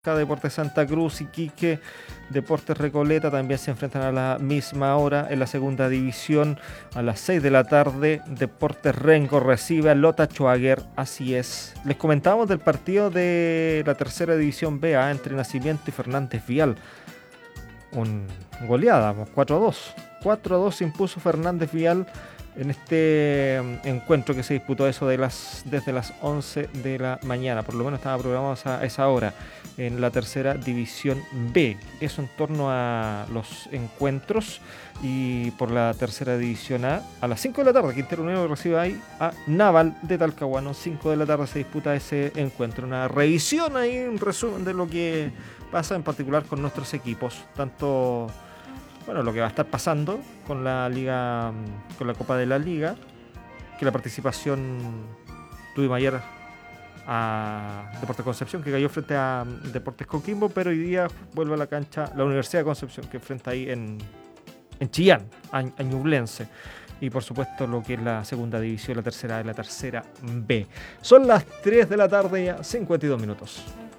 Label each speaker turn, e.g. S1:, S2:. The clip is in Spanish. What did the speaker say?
S1: Deportes Santa Cruz, Iquique, Deportes Recoleta también se enfrentan a la misma hora en la segunda división a las 6 de la tarde. Deportes Rengo recibe a Lota Schwager, así es. Les comentábamos del partido de la tercera división B entre Nacimiento y Fernández Vial. Un goleada, 4-2. 4-2 impuso Fernández Vial en este encuentro que se disputó desde las 11 de la mañana. Por lo menos estaba programado a esa hora en la tercera división B. Eso en torno a los encuentros. Y por la tercera división A, a las 5 de la tarde, Quintero Unido recibe ahí a Naval de Talcahuano. 5 de la tarde se disputa ese encuentro. Una revisión ahí, un resumen de lo que pasa en particular con nuestros equipos. Tanto... Bueno, lo que va a estar pasando con la liga, con la Copa de la Liga, que la participación tuvimos ayer a Deportes Concepción, que cayó frente a Deportes Coquimbo, pero hoy día vuelve a la cancha la Universidad de Concepción, que enfrenta ahí en Chillán, a Ñublense. Y por supuesto lo que es la segunda división, la tercera A y la tercera B. Son las 3 de la tarde ya, 52 minutos.